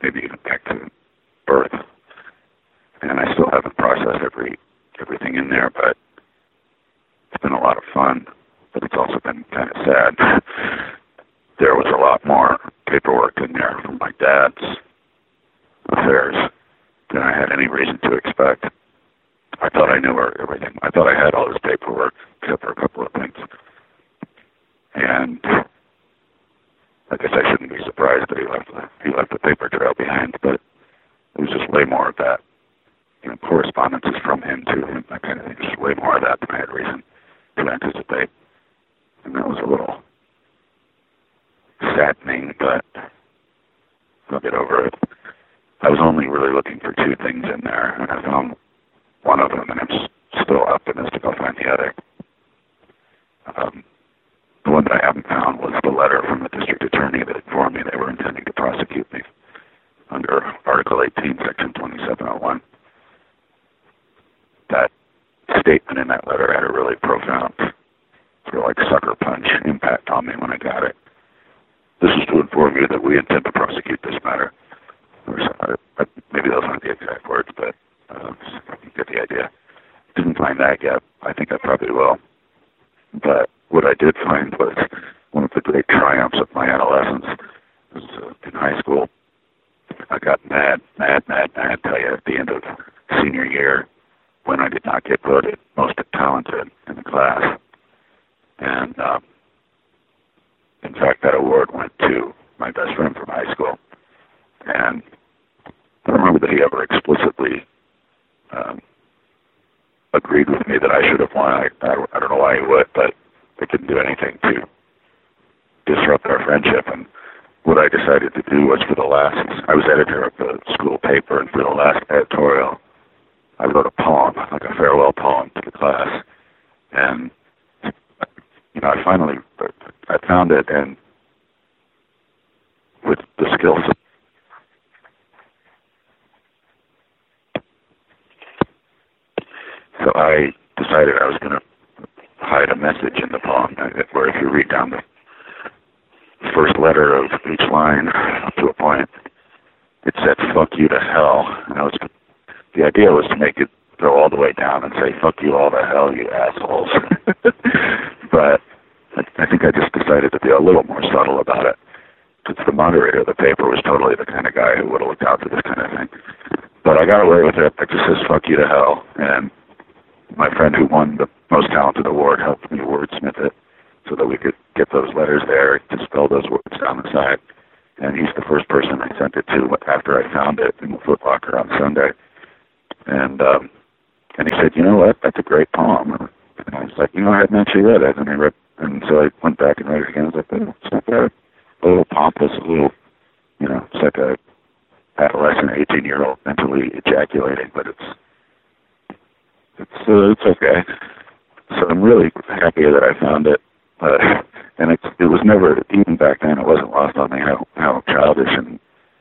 maybe even back to birth. And I still haven't processed everything in there, but it's been a lot of fun. But it's also been kind of sad. There was a lot more paperwork in there from my dad's affairs than I had any reason to expect. I thought I knew everything. I thought I had all his paperwork, except for a couple of things. And I guess I shouldn't be surprised that he left the paper trail behind, but it was just way more of that. Correspondences from him to him, that kind of thing. Just way more of that than I had reason to anticipate. And that was a little saddening, but I'll get over it. I was only really looking for two things in there, and I found one of them, and I'm still optimistic I'll find the other. The one that I haven't found was the letter from the district attorney that informed me they were intending to prosecute me under Article 18, Section 2701. That statement in that letter had a really profound, sort of like sucker punch impact on me when I got it. This is to inform you that we intend to prosecute this matter. Maybe those aren't the exact words, but you get the idea. Didn't find that yet. I think I probably will. But what I did find was one of the great triumphs of my adolescence. Was, in high school, I got mad, tell you, at the end of senior year when I did not get voted most talented in the class. And in fact, that award went to my best friend from high school. And I don't remember that he ever explicitly agreed with me that I should have won. I don't know why he would, but it didn't do anything to disrupt our friendship. And what I decided to do was I was editor of the school paper, and for the last editorial, I wrote a poem, like a farewell poem to the class. And, I found it, and with the skills of So I decided I was going to hide a message in the poem, where if you read down the first letter of each line up to a point, it said, "Fuck you to hell." And the idea was to make it go all the way down and say, "Fuck you all to hell, you assholes." But I think I just decided to be a little more subtle about it, because the moderator of the paper was totally the kind of guy who would have looked out for this kind of thing. But I got away with it. It just says, "Fuck you to hell." And my friend who won the most talented award helped me wordsmith it so that we could get those letters there to spell those words down the side. And he's the first person I sent it to after I found it in the Foot Locker on Sunday. And he said, "You know what? That's a great poem." And I was like, I hadn't actually read it. And so I went back and read it again. I was like, "Oh, it's not bad. A little pompous, a little, it's like a adolescent 18-year-old mentally ejaculating, but it's okay." So I'm really happy that I found it. And it was never, even back then, it wasn't lost on me how childish and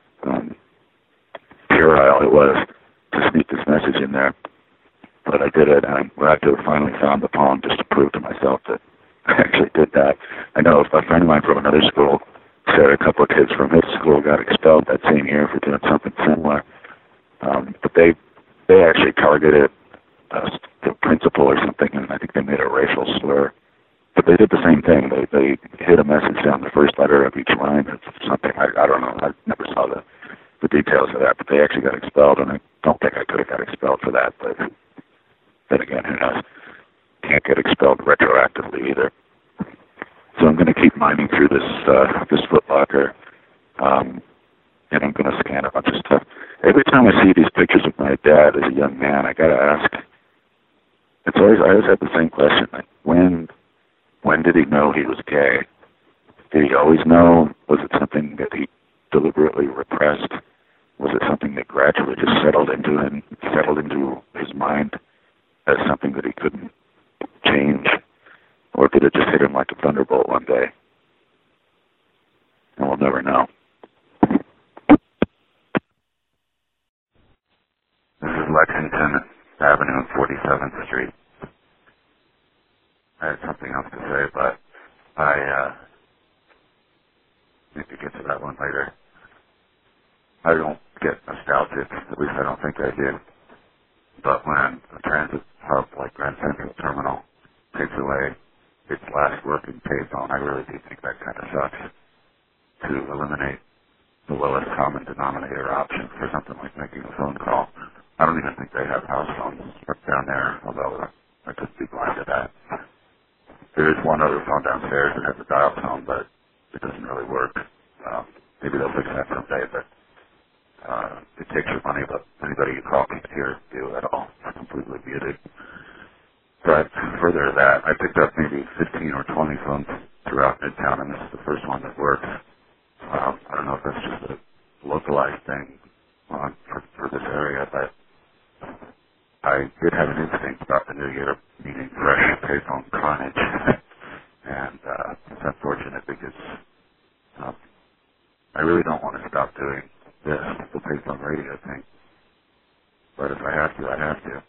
puerile it was to sneak this message in there. But I did it, and I'm glad to have finally found the poem just to prove to myself that I actually did that. I know a friend of mine from another school said a couple of kids from his school got expelled that same year for doing something similar. But they actually targeted the principal or something, and I think they made a racial slur. But they did the same thing. They hid a message down the first letter of each line or something. I don't know. I never saw the details of that, but they actually got expelled, and I don't think I could have got expelled for that. But then again, who knows? Can't get expelled retroactively either. So I'm going to keep mining through this Foot Locker, and I'm going to scan a bunch of stuff. Every time I see these pictures of my dad as a young man, I got to ask. I always had the same question: like, when did he know he was gay? Did he always know? Was it something that he deliberately repressed? Was it something that gradually just settled into his mind as something that he couldn't change? Or did it just hit him like a thunderbolt one day? And we'll never know. This is Lexington Avenue and 47th Street. I had something else to say, but I need to get to that one later. I don't get nostalgic, at least I don't think I do. But when a transit hub like Grand Central Terminal takes away its last working payphone, I really do think that kind of sucks to eliminate the lowest common denominator option for something like making a phone call. I don't even think they have house phones up down there, although I could be blind to that. There is one other phone downstairs that has a dial tone, but it doesn't really work. Maybe they'll fix that someday, but it takes your money, but anybody you call can't hear you at all. It's completely muted. But further to that, I picked up maybe 15 or 20 phones throughout Midtown, and this is the first one that works. I don't know if that's just a localized thing for this area, but I did have an instinct about the new year meaning fresh payphone carnage. And it's unfortunate because I really don't want to stop doing this, the payphone radio thing. But if I have to, I have to.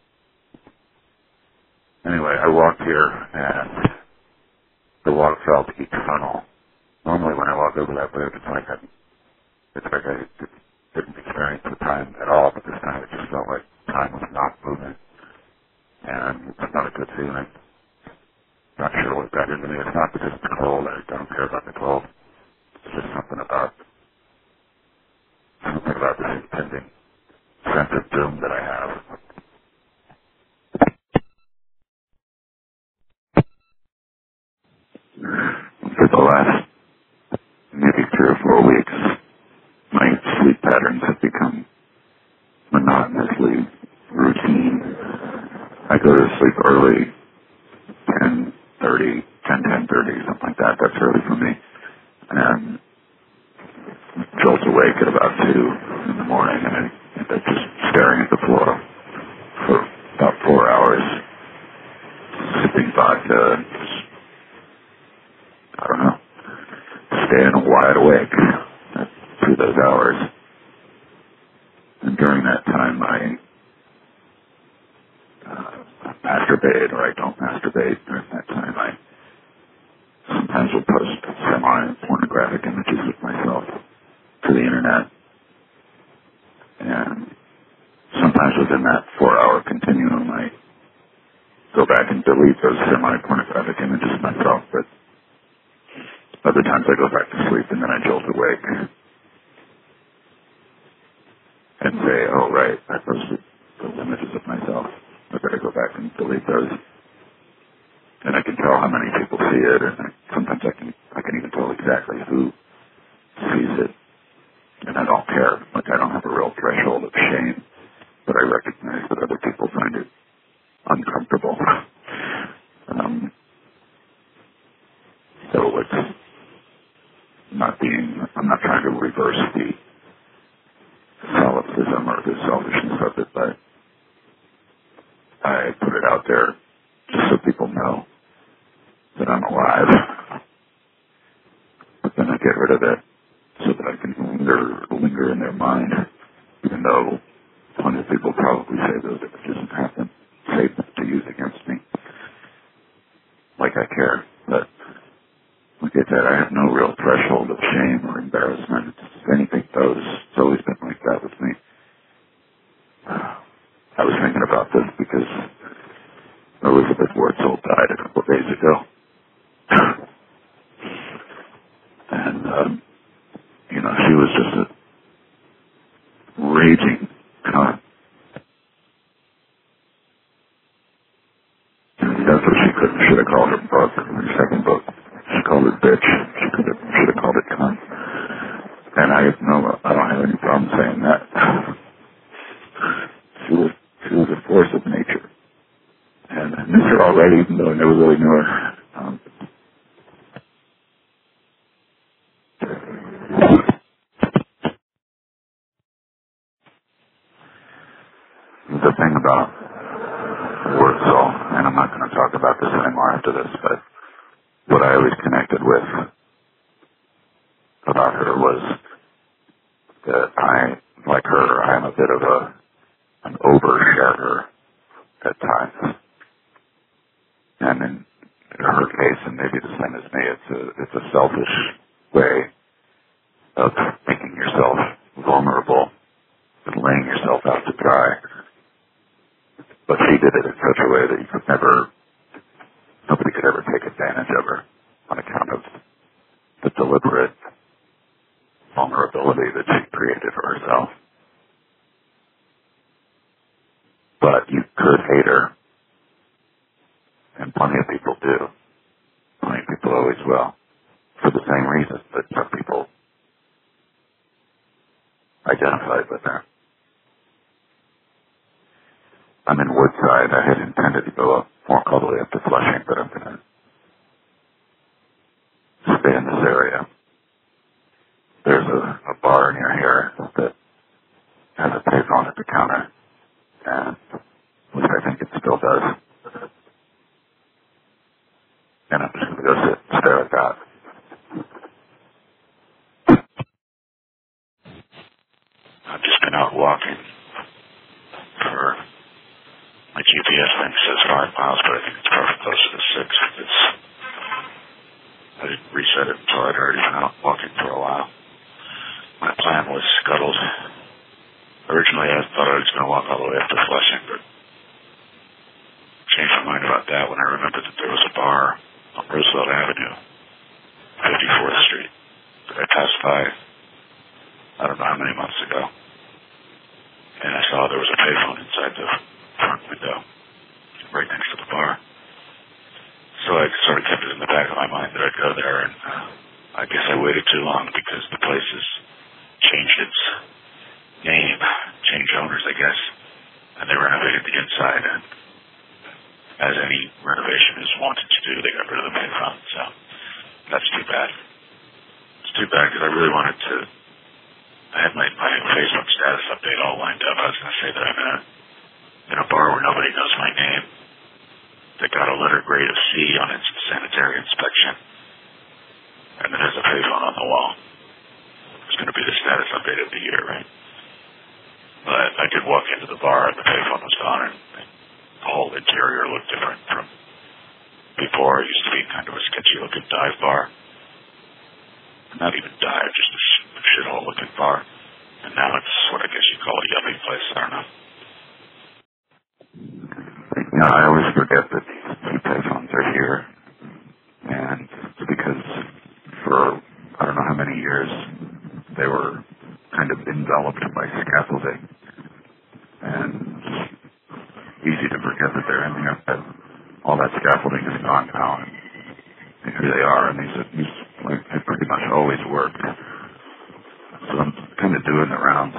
Anyway, I walked here, and the walk felt eternal. Normally when I walk over that bridge, it's like I didn't experience the time at all, but this time it just felt like time was not moving. And it's not a good feeling. Not sure what got into me. It's not because it's cold. I don't care about the cold. It's just something about this impending sense of doom that I have. For the last maybe 3 or 4 weeks, my sleep patterns have become monotonously routine. I go to sleep early, 10:30, something like that. That's early for me. And jolt awake at about 2 in the morning, and I'm just staring at the floor for about 4 hours, sipping vodka, and just, I don't know, staying wide awake through those hours. And during that time, I masturbate, or I don't masturbate. During that time, I sometimes will post semi-pornographic images of myself to the internet. And sometimes within that 4-hour continuum, I go back and delete those semi-pornographic images of myself. But other times I go back to sleep and then I jolt awake and say, oh, right, I posted those images of myself. I better go back and delete those. And I can tell how many people see it, and sometimes I can even tell exactly who sees it. And I don't care. Like, I don't have a real threshold of shame, but I recognize that other people find it uncomfortable. So it's I'm not trying to reverse the solipsism or the selfishness of it, but I put it out there just so people know that I'm alive. But then I get rid of it so that I can linger in their mind, even though plenty of people probably say those images and have them saved to use against me. Like I care. But like I said, I have no real threshold of shame or embarrassment. If anything goes. It's always been like that with me. I was thinking about this because Elizabeth Wurtzel died a couple of days ago. And, she was just a raging cunt. That's what she should have called her book, her second book. She called it bitch. She should have called it cunt. And I don't have any problem saying that. She was a force of nature. And I knew her already, even though I never really knew her. The thing about Wurtzel, and I'm not going to talk about this anymore after this, but what I always connected with about her was that like her, I am a bit of an oversharer at times. And in her case, and maybe the same as me, it's a selfish way of making yourself vulnerable did it in such a way that nobody could ever take advantage of her on account of the deliberate vulnerability that she created for herself. But you could hate her, and plenty of people do. Plenty of people always will, for the same reasons that some people identified with her. I'm in Woodside. I had intended to go walk all the way up to Flushing, but I'm going to stay in this area. There's a bar near here that has a payphone at the counter, and which I think it still does. And I'm just going to go sit and stare at that. I've just been out walking for my GPS thing says 5 miles, but I think it's probably closer to 6 because I didn't reset it until I'd already been out walking for a while. My plan was scuttled. Originally, I thought I was going to walk all the way up to Flushing, but changed my mind about that when I remembered that there was a bar on Roosevelt Avenue, 54th Street, that I passed by, I don't know how many months ago. And I saw there was a payphone inside the front window, right next to the bar. So I sort of kept it in the back of my mind that I'd go there, and I guess I waited too long because the place has changed its name, changed owners, I guess, and they renovated the inside, and as any renovation is wanted to do, they got rid of the payphone, so that's too bad. It's too bad because I really wanted to. I had my Facebook status update all lined up. I was going to say that I'm in a bar where nobody knows my name that got a letter grade of C on its sanitary inspection, and that has a payphone on the wall. It's going to be the status update of the year, right? But I did walk into the bar and the payphone was gone, and the whole interior looked different from before. It used to be kind of a sketchy-looking dive bar. Not even dive, just a shithole-looking bar. And now it's what I guess you call a yummy place. I don't know. I always forget that these payphones are here. And it's because for I don't know how many years they were kind of enveloped by scaffolding. And easy to forget that they're in there. But all that scaffolding is gone now. And here they are. And these have pretty much always worked. So I'm kind of doing the rounds.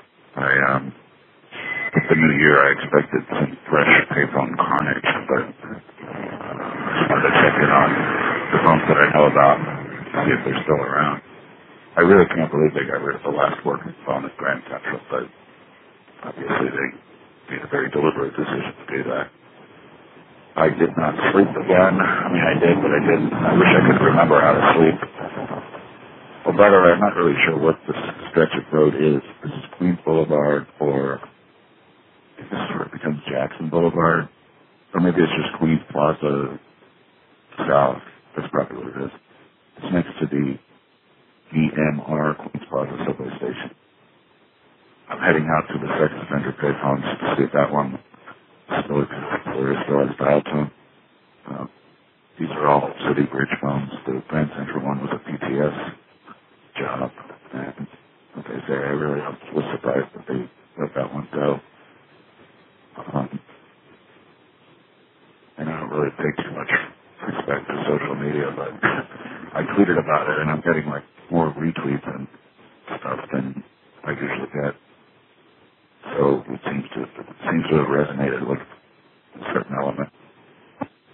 With the new year, I expected some fresh payphone carnage, but I wanted to check in on the phones that I know about, see if they're still around. I really can't believe they got rid of the last working phone at Grand Central, but obviously they made a very deliberate decision to do that. I did not sleep again. I mean, I did, but I didn't. I wish I could remember how to sleep. Well, by the way, I'm not really sure what this stretch of road is. This is Queens Boulevard, or if this sort of becomes Jackson Boulevard, or maybe it's just Queens Plaza South. That's probably what it is. It's next to the EMR Queens Plaza subway station. I'm heading out to the sex offender payphones to see if that one still has dial tone. These are all City Bridge phones. The Grand Central one was a PTS job, and like I say, I really was surprised that they let that one go. And I don't really pay too much respect to social media, but I tweeted about it, and I'm getting like more retweets